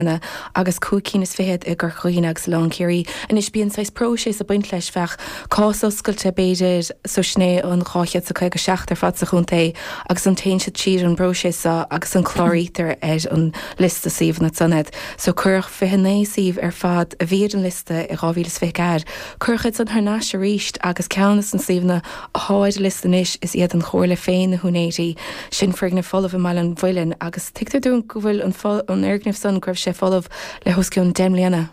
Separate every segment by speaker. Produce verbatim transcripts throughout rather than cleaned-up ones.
Speaker 1: agus cúcínas féad i gur chuoine agus lán céirí in is bíon sais próséis a buint leis fech cásoscailte beidir so sné an cháiad sa chuig go seachtar fad sa chunta agus an tain siad siad an próséis agus an chlárítar ar an lista síomh na sanad. So chuirch fihanné síomh ar fad a bhíad an lista i gáhílas fé gar. Chuirchid an thar náis a ríist agus ceannas an síomhna a háid lista níis is iad an chóirla féin na húnéidí sin frig na folamh meall an bhfuilin agus tictar dún go bhfuil an airgnamh san gribh sé folamh le hosciún déimlíana.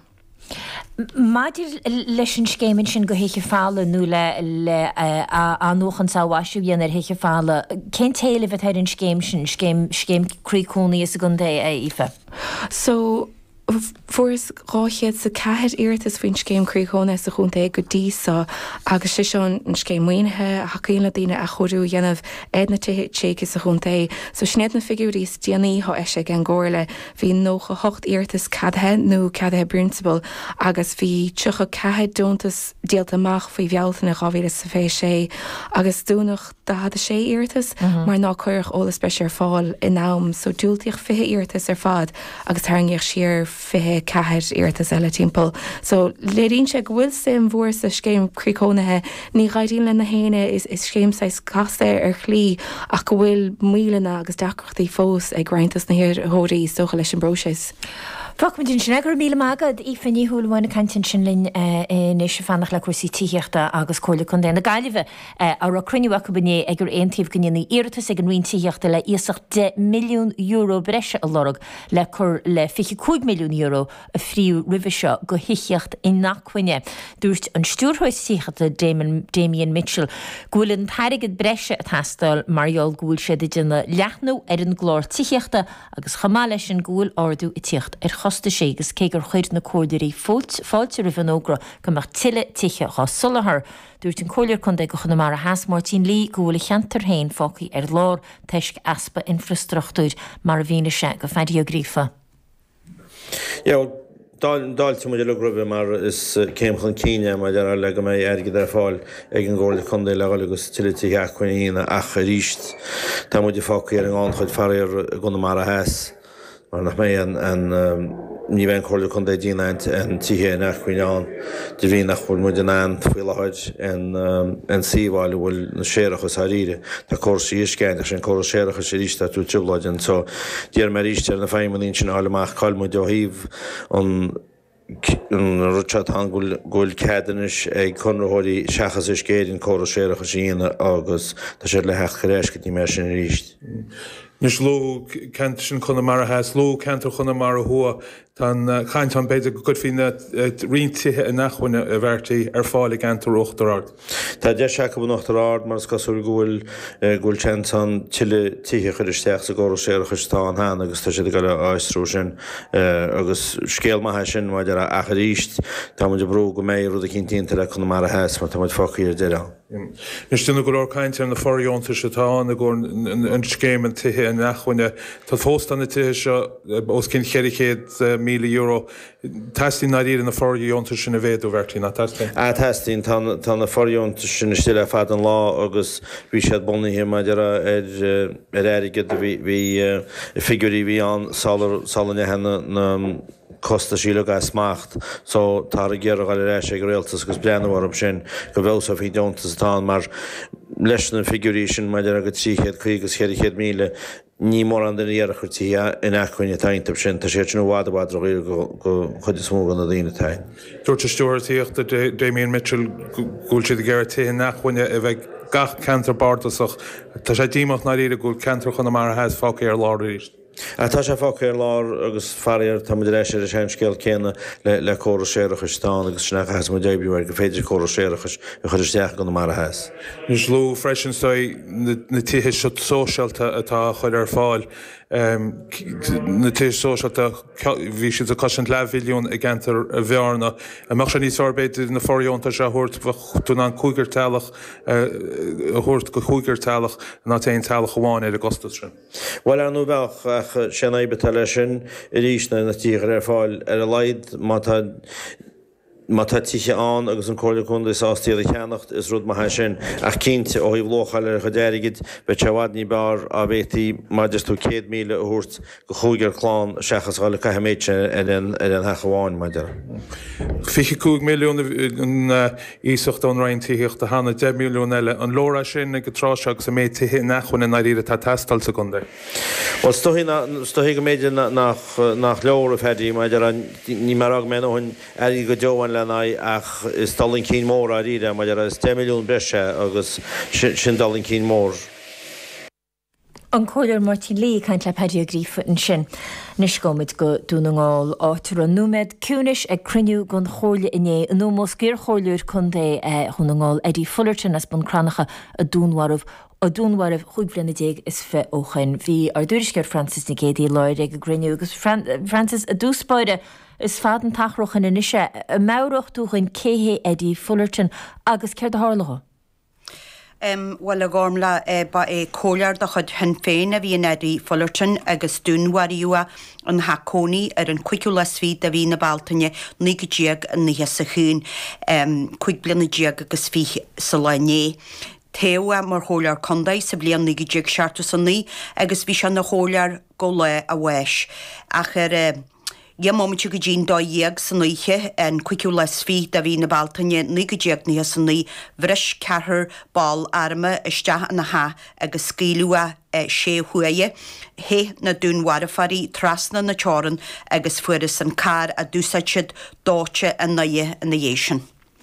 Speaker 2: Maidir leis an scéimin sin go héiche fála nó le le anúchan sáhaisiú dhéana ar héiche fála. Cén téile bheit ar an scéim sin scéim scéim crícúnaí is a gun é a ife?
Speaker 1: So Furas ráchiad sa ceithid iirtas faoin scéim críochána sa chunta go dísa agus sé seán an scéim muoinethe a hacaíonn daoine a choú dhéanamh éadna téiche sa chunta. So snéad na figurí déanaí tho eise gan ggóirle hí nócha hocht iirtas cadthe nó cadthe principal agus bhí tucha ceithid dúntas díalta amach faoi bhealtainna gáhíle sa fé sé agus dúnach da sé iirtas mar ná chuirch ólas speis ar fáil in nám so dúiltíoch fithe iirtas ar fad agus thangíoch siar fithe ceithid iirtas eile timppel. So léiríonn sé go bhfuil sim mhór sa scéim críocónathe ní gaiidíonn le na héine is is scéim sais casta ar chlí ach go bhfuil mílena agus deachchtaí fós ag graintas na hirdóirí socha leis an bróséis.
Speaker 2: Fachmidin sin agur míle mágad í fanní húlháinna cantin sin linn is se fannach le cuasí tííochta agus cóla chun déna gaiileh a ra cruniuha go buné ag gur aontíomh gníana iiritas ag an rion tííochta le íosach de milliún euro breise a lorug le chur le fiche cúig milliún euro a fríú riviseo go hiíocht in nachhuine. Dúirt an stúrthóis tííochta Damien Mitchell gúil an tairigad breise a tastal marall gúil sé de dina leathnú ar an glór tííochta agus chamá leis an gúil ordú i tíocht ar chosta ségus cé gur chuir na cóidirí fáilte ri bhan ógra go mar tiile tiche á sulahar. Dúirt an cóir chun go chuna mar a has Martin Lee gohfuil cheantar héin fácaí ar lár teisc aspa infrastruchtúir mar a bhíine se go feidio grífa.
Speaker 3: Ja, dáilte muidir le grubbe mar is céim chun cíine mar ar le go mé airgid ar fáil ag an ggóla chundé le agus tilití eachcuine ach a ríist. Tá muidir fácaí ar an gáin chuid farir gona mar a heas. Mar nach mé an ní bhain choirla chun díine an tithe nachcuineán de bhí nach bhfuil muid an an fuileáid an síomháil bhfuil na séirechas a ríre. Tá cósaí iscéint sin córa séirecha sé ríiste tú tuúláidin, so díar mar ríiste na féimmaín sin áileach cailmú do híomh an rutead an gúil ceadanis ag chunrathirí seachas is céadn córa séirecha síana agus tá sé le hecht choréis go dtí mar sin ríist.
Speaker 4: Nis ló cent sin chuna mar a heas, ló cantar chuna mar a thua tan chaint an beidir go fine rintithe a nachhaine a bhirtaí ar fáil antar uachtarard.
Speaker 3: Tá de se go nachtarard mar gasúil gúil gúil cent an tiile tithe chuir isteach sa ggóra séirechas tá an hána agus tá sé go le áistrú sin agus scéal maithe sin maidir a ríist tá muidir brú go méid rud a cinntíonnta le chuna mar a heas mar tá muid fácaí ar deire.
Speaker 4: Nis duna go leir cainte an na foríonta se tá na gur an scéim an tithe a nachhaine tá fósta na tithe seo os cin cheirichéad míle euro. Testín na ríir na foríonta sin a bhéadú bhirtaí na testín?
Speaker 3: A testín tá na foríonta sin stiile fad an lá agus bhí siad bunaithe maidir ar airigid bhí figurí bhí an salanithe na costa síle ga smacht, so tá a ggéar gáil rééis ag réaltas agus breanhharm sin go bhesa hí deontas atá mar leis na figurí sin maidir agad tríchéad chugus chéad míle ní mór an den dhéarachirtí in echuine taintab sin, tá sé sin bhád bhád roiir go chud is smó gan na dtíine tain.
Speaker 4: Dúirte stúirtíocht a Damien Mitchell gúil siad a ggéir tithe nachhaine a bheith gach cantar bartasach, tá sé dímach na ríre gúil cantar chuna mar a heas fácaí ar lá ríist.
Speaker 3: Tá sé fácaí ar lár agus farir tá muidir éis ar a seimscéal céanna le córa séirechas tá agus sinna heas mu déibúir go féidir córa séirechas a chuir isteach gan na mar a heas.
Speaker 4: Nus lú freisin na tithe sóisialta atá chuir ar fáil na tithe sóisialta bhí siad a cosint le bhiliún ag antar a bhearna. Amach sé níos arbeidir na foríonta se thuirt tún an cúigur tealach thuirt go cúigur tealach ná taon tealach amháin ar a gostas sin.
Speaker 3: Well an bhealach sinna éibe lei sin i ríisna na tíochar ar fáil ar a leid má tá má tá tiche an agus an cóla chunda is ástíad a cheannacht is rud maithe sin ach cinnte ó híh lóchaile chu déirigid be tehaidní bar a bhétaí maidir tú cé míle úirt go chúigear chláán seachas gála caiimiid sin an hechaháin maidir.
Speaker 4: Fiche cúg milliún an ísocht an reintííocht a hána de milliún eile an lóra sin go trás agus a méid tithe nachhain in áíre tá testal sa gunda.
Speaker 3: Well stohí go méidir nach leor a fedí maidir ní mar ag mena hunn eí go deohain lena ach is dalinn cín mór a ríide maidir is ten milliún breise agus sin dalinn cín mór.
Speaker 2: An cóir Martin Lee caint le peidir grífa an sin. Nis gomid go dúnaáil átar an númed cúnis ag criniú gon chóirle iné an nómós gur chóirliúr chun é chunaáil Eddie Fullerton as bun cranacha a dúnwarmh a dúnwarmh chuig déag is fe óchain. Bhí ar dúrisceir Francis na Gédí leir ag a griniú agus Francis a dúspáide is fad an tachrochan in isise a meúach dúchain céhé Eddie Fullerton agus céir de hálacha.
Speaker 5: Um, well a gormla uh, ba e cóliar da chud hen féin a bhí Eddie Fullerton agus dúnwaríúa an hacóní ar an cuiciúla sví a bhí na baltaine ní go diag an ní sa chuún um, cuig blina diag agus fi sa lené. Téha mar hóliar condaid sa blian ní go diag searta san ní agus bhí se na hóliar go le a weis. Ach ar uh, Ie moment go dín dó dhéag san nuiche an cuiciú le sví a bhí na baltaine ní go diag ní san ní bhris cethir ball arma isteach na ha agus scílua sé huaie hé na dúnhhar farí trasna na teran agus fuidir san car a dúsaid dóte a naie in na dhéisian.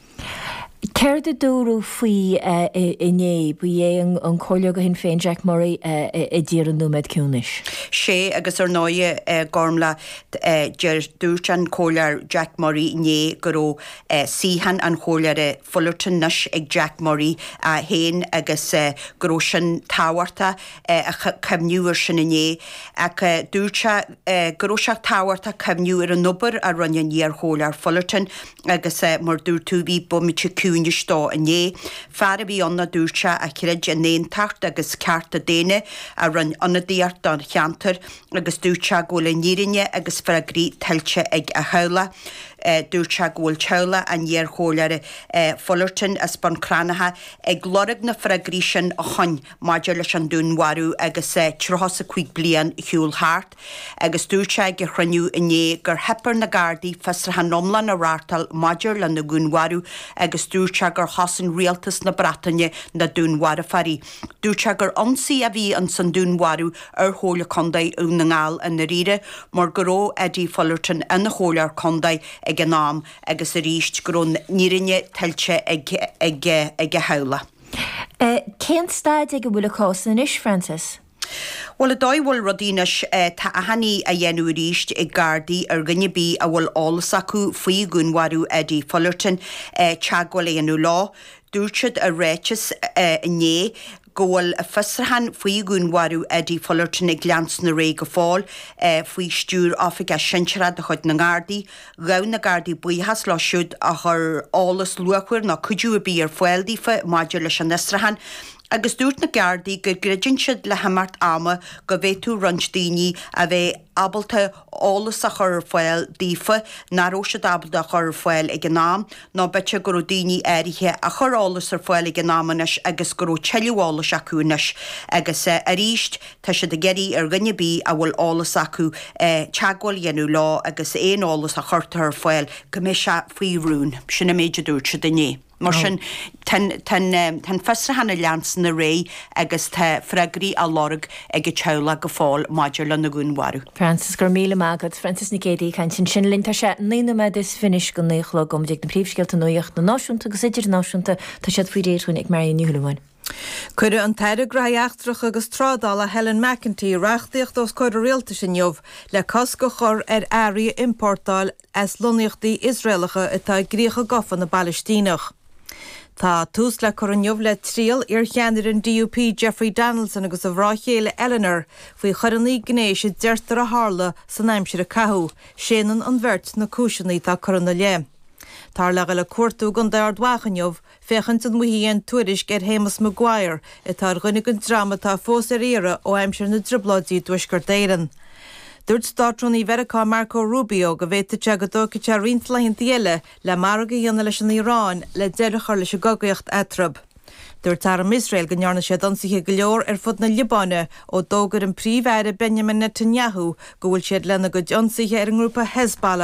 Speaker 2: Ceir de dúrú faoi iné bu é an choile go hin féin Jack Murray i ddíar an númed cúnis.
Speaker 5: sé agus ar náide gormla deir dúirt an chóilear Jack Murray iné goró síhan an chóilear Fullerton nus ag Jack Murray a héin agus goró sin táhairta a cemniúir sin iné ach dúirte goró seach táhairta cemniú ar an nubar a runne níar chóilear Fullerton agus mar dúr túbí bomite cún stá iné, fear bhí anna dúirte a chirid a néon tart agus ceart a déine a run anna díart an cheantar agus dúirte ggóla nírinne agus fer a grí tiltte ag a heula. Dúirte ggóil teula a níar chóilear Fullerton as ban cránatha ag glorag na fer a grí sin a chuin maidir leis an dúnharú agus trochas a chuig blian hiúil háart agus dúirte ag a chruniú iné gur hepar na gardaí fesar han nomlan a rátal maidir le na gúnharú agus dúirte gur hasan rialtas na Bretagne na dúnhhar farí. Dúirte gur ansaí a bhí an san dúnharú ar chóla condaid ú na ngáil in na ríre mar goró Eddie Fullerton in na chólar condaid ag an nám agus a ríist grún nírinne tiltte ag a heula.
Speaker 2: Cén stáid ag go bhfuil cásan is, Francis?
Speaker 5: Well a dáhfuil rodínas tá a haní a dhéanú ríist ag gardaí ar gnne bí a bhfuil álas acu faoi gúnharú Eddie Fullerton teagháil éanú lá, dúirtead a réitis iné ggóil a fusarhan faoi gúnharú Eddie Fullerton ag gleans na ré go fáil faoi stúr áfik a sinsead a chuid na gardaí, gá na gardaí buíhas lá siúd a chur álas luachhuir na cuidú a bí ar foiildífa maidir leis an Nistrahan. Agus dúirt na gardaí gur gridjin siad le hamart ama go bhéh tú runtíní a bheith abalta álas a chur foiil dífa náró se abalta a chur foiil ag gnám ná bete gur daoine éirithe a chur álas ar foiil ag gnámanis agus gur teúálas acuúnis agus a ríist tá se de geirí ar gnne bí a bhfuil álas acu teagháil dhéanú lá agus éon álas a churta ar foiil go mé se faoirún sinna méidir dúirt se dané. Mar sin tan fesra hanna leans na ré agus tá freigraí a lorg ag teula go fáil maidir le na gúnharú.
Speaker 2: Francis gur míle mágad Francis na Gédí caint sin sin linnta se nína me is finis go néchlog gom ag na príomhsceilte nuocht na náisiúnta go idir náisiúnta tá siad faoi réirún ag mar nniuúlamáin.
Speaker 6: Cuire an teire graíachtrach agus trádála Helen McEntee reachtaíocht os chuir réalta sin jobh le cos go chur ar airí importáil as loníochtaí Israelacha atá gríocha gofan na Balistínach. Tá tús le chur an jobh le tríal ar cheanir an D U P Jeffrey Donaldson agus a bhráchéile Eleanor faoi chorannaí gnéise deirtar a hála san aimsir a cathú, séanan an bhirt na cúiseannaí tá choranna le. Tar le le cuatú gan deir dwachanjobh fechant an muhíon tuairis gur Hémas Maguire i tar rinnig an drama tá fós ar éire ó aimsir na dribládí dúisgur déiran. Dúirt státrún í Verá Marco Rubio go bhhéte te go dó te rintlainn diaile le mar go dhéanana leis an Irán le deirechar leis gogaocht etrab. Dúirt Taram Israel go nearna sé donsaithe go leor ar fud na Libáine ó dógur an príomhheire Benjamin Netanyahu go bhfuil siad lena go dionsaithe ar an grúpa Hezbollah